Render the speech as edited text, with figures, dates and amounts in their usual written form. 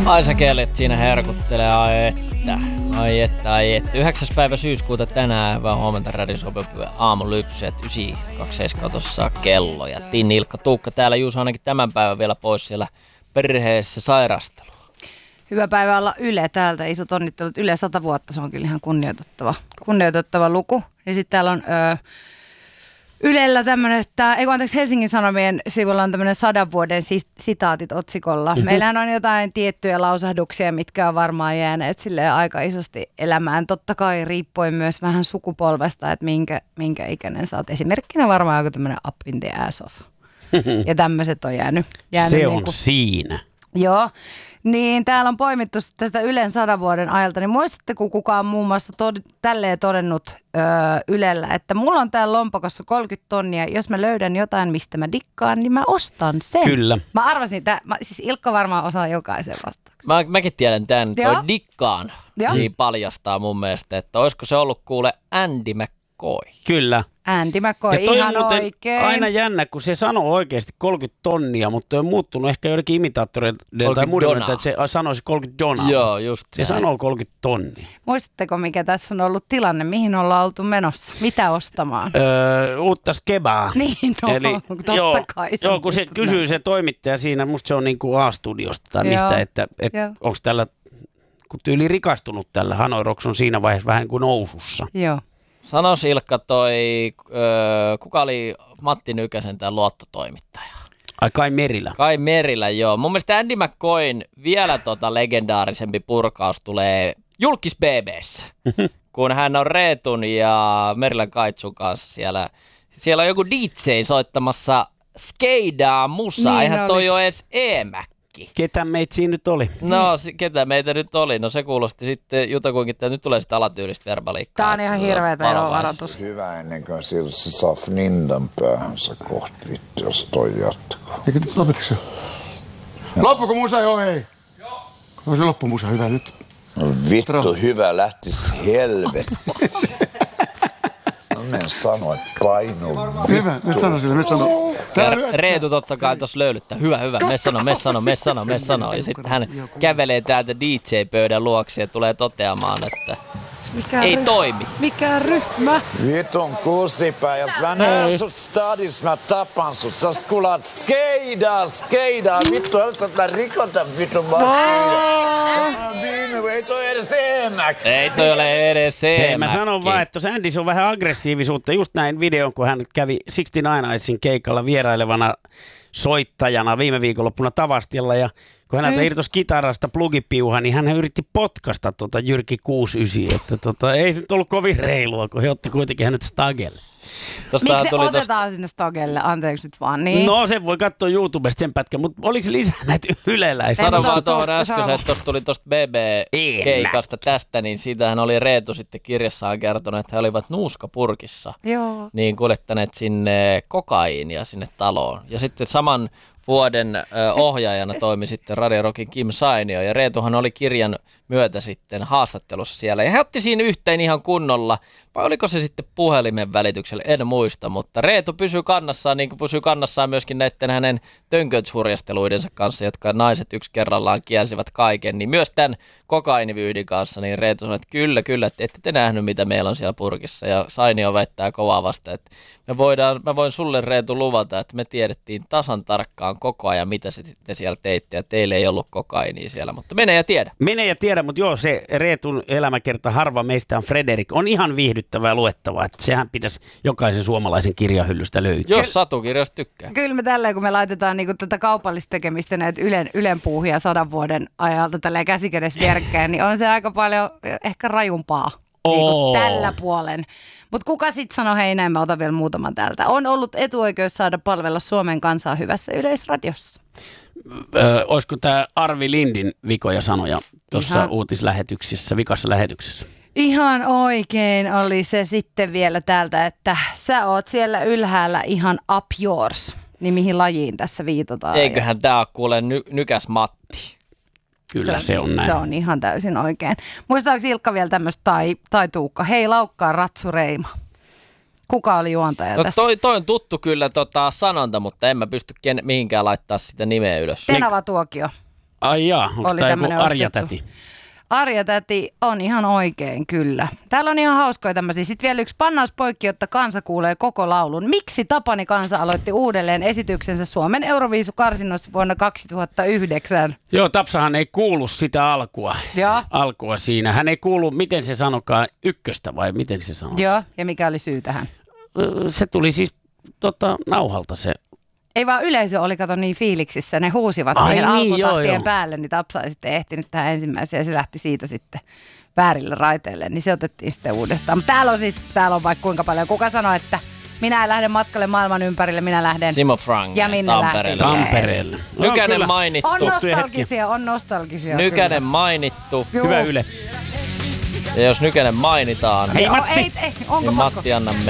Ai sä kellet siinä herkuttelee, ai että. 9. päivä syyskuuta tänään, hyvää huomenta Radio Suomen aamulypsy, 927 tuossa kello. Ja Tinni, Ilkka, Tuukka täällä, Juuso ainakin tämän päivän vielä pois siellä perheessä sairastelu. Hyvää päivää olla Yle täältä, isot onnittelut. Yle 100 vuotta, se on kyllä ihan kunnioitettava luku. Ja sitten täällä on Ylellä tämmöinen, Helsingin Sanomien sivulla on tämmöinen 100 vuoden sitaatit otsikolla. Meillähän on jotain tiettyjä lausahduksia, mitkä on varmaan jääneet silleen aika isosti elämään. Totta kai riippuen myös vähän sukupolvesta, että minkä ikäinen sä oot. Esimerkkinä varmaan joku tämmöinen up in the ass off. Ja tämmöiset on jäänyt se on siinä. Joo. Niin, täällä on poimittu tästä Ylen 100 vuoden ajalta, niin muistatteko kukaan muun muassa tälleen todennut Ylellä, että mulla on täällä lompakossa 30 tonnia, jos mä löydän jotain, mistä mä dikkaan, niin mä ostan sen. Kyllä. Mä arvasin, siis Ilkka varmaan osaa jokaisen vastauksen. Mäkin tiedän tämän, toi dikkaan niin paljastaa mun mielestä, että olisiko se ollut kuule Andy McCoy. Kyllä. Andy McCoy, ihan oikein. Aina jännä, kun se sanoo oikeasti 30 tonnia, mutta on muuttunut ehkä joidenkin imitaattoreilta tai muiden, että se sanoisi 30 donaa. Joo, just se sanoo 30 tonnia. Muistatteko, mikä tässä on ollut tilanne? Mihin ollaan oltu menossa? Mitä ostamaan? Uutta skebaa. Niin, eli, totta kai. Joo, kun se kysyy se toimittaja siinä, musta se on niin kuin A-studiosta tai mistä, että onko tällä, kun tyyli rikastunut tällä, Hanoi Rocks on siinä vaiheessa vähän kuin nousussa. Joo. Sanois Ilkka kuka oli Matti Nykäsen tämä luottotoimittaja? Ai Kai Merilä. Kai Merilä, joo. Mun mielestä Andy McCoyn vielä legendaarisempi purkaus tulee Julkis BB:ssä, kun hän on Reetun ja Merilän Kaitsun kanssa siellä. Siellä on joku DJ soittamassa skeidaa musaa, niin eihän toi ole edes EMäkki. Ketä meitä siinä nyt oli? No, ketä meitä nyt oli? No se kuulosti sitten jutakuinkin, että nyt tulee sitä alatyylistä verbaliikkaa. Tää on ihan hirveetä varoitus. Hyvä ennen kuin se saa fnindan päähänsä kohta vittu, jos toi jatkuu. Eikö nyt lopetiko se? Loppuko musa jo, hei? Joo. On se loppu musa hyvä nyt. No vittu hyvä lähtis helvetti. No men sano, että paino vittu. Hyvä, me sano sille, me sano. Reetu totta kai tuossa löylyttää. Hyvä, me sano. Ja sitten hän kävelee täältä DJ-pöydän luoksi ja tulee toteamaan, että ei toimi. Mikä ryhmä? Vitun kusipää, jos mä näen sut stadis, mä tapan sut. Sä skulaat skeidaa. Vittu, älä rikota vitun ei toi edes EMäk. Ei toi ole edes EMäk. Hei, mä sanon vaan, että tuossa Andys on vähän aggressiivisuutta. Just näin videon, kun hän kävi 69 Eyesin keikalla vierailevana soittajana viime viikonloppuna Tavastialla. Ja kun häneltä irtosi kitarasta plugipiuha, niin hän yritti potkasta Jyrki 69. Että ei se nyt ollut kovin reilua, kun he otti kuitenkin hänet stagelle. Miksi se otetaan sinne stagelle? Anteeksi nyt vaan. Niin. No se voi katsoa YouTubesta sen pätkän, mutta oliko se lisää näitä yleläisiä? Sano vaan tuohon äsken, että tuossa tuli tuosta BB-keikasta tästä, niin siitähän oli Reetu sitten kirjassaan kertonut, että he olivat nuuskapurkissa. Joo. Niin kuljettaneet sinne kokaiinia sinne taloon. Ja sitten saman vuoden ohjaajana toimi sitten Radio Rockin Kim Sainio, ja Reetuhan oli kirjan myötä sitten haastattelussa siellä. Ja he otti siinä yhteen ihan kunnolla, vai oliko se sitten puhelimen välityksellä, en muista, mutta Reetu pysyy kannassaan, niin kuin pysyy kannassaan myöskin näiden hänen tönkötshurjasteluidensa kanssa, jotka naiset yksi kerrallaan kielsivät kaiken, niin myös tämän kokainivyyhdin kanssa, niin Reetu sanoi, että kyllä, että ette te nähnyt, mitä meillä on siellä purkissa, ja Sainio väittää kovaa vasta, että mä voin sulle Reetu luvata, että me tiedettiin tasan tarkkaan koko ajan, mitä te siellä teitte, ja teille ei ollut kokainia siellä, mutta mene ja tiedä, mutta joo, se Reetun elämäkerta Harva meistä on Frederik on ihan viihdyttävää luettavaa, että sehän pitäisi jokaisen suomalaisen kirjahyllystä löytyä. Jos satukirjasta tykkää. Kyllä me tälleen, kun me laitetaan niinku tätä kaupallista tekemistä näitä Ylen puuhia 100 vuoden ajalta tälleen käsikädessä vierekkäin, niin on se aika paljon ehkä rajumpaa niinku tällä puolen. Mutta kuka sitten sanoi, hei näin, mä otan vielä muutaman täältä. On ollut etuoikeus saada palvella Suomen kansaa hyvässä Yleisradiossa. Olisiko tämä Arvi Lindin vikoja sanoja tuossa uutislähetyksessä, vikassa lähetyksessä? Ihan oikein oli se sitten vielä täältä, että sä oot siellä ylhäällä ihan up yours. Niin mihin lajiin tässä viitataan? Eiköhän tää ole kuule Nykäs Matti. Kyllä se on näin. Se on ihan täysin oikein. Muistaako Ilkka vielä tämmöistä tai Tuukka? Hei laukkaa Ratsu Reima. Kuka oli juontaja tässä? Toi on tuttu kyllä sanonta, mutta en mä pysty mihinkään laittaa sitä nimeä ylös. Tenava Tuokio. Ai jaa, onko Oli tämä joku tämmönen Arja-täti? Arja-täti on ihan oikein, kyllä. Täällä on ihan hauskoja tämmöisiä. Sitten vielä yksi pannauspoikki, jotta kansa kuulee koko laulun. Miksi Tapani kansa aloitti uudelleen esityksensä Suomen Euroviisukarsinnoissa vuonna 2009? Joo, Tapsahan ei kuulu sitä Joo. alkua siinä. Hän ei kuulu, miten se sanokaan, ykköstä vai miten se sanoisi? Joo, ja mikä oli syy tähän? Se tuli siis nauhalta se. Ei vaan yleisö oli, kato, niin fiiliksissä. Ne huusivat Ai siihen niin, alkutahtien joo. päälle, niin Tapsa ei sitten ehtinyt tähän ensimmäiseen ja se lähti siitä sitten väärille raiteille. Niin se otettiin sitten uudestaan. Mutta täällä on vaikka kuinka paljon. Kuka sanoi, että minä en lähde matkalle maailman ympärille, minä lähden. Simo Frank Ja minne Tampereelle. lähti? Tampereelle. No, Nykänen kyllä. mainittu. On nostalgisia. Nykänen mainittu. Juu. Hyvä Yle. Ja jos Nykänen mainitaan, Hei, Joo, Matti. onko niin pakko? Matti anna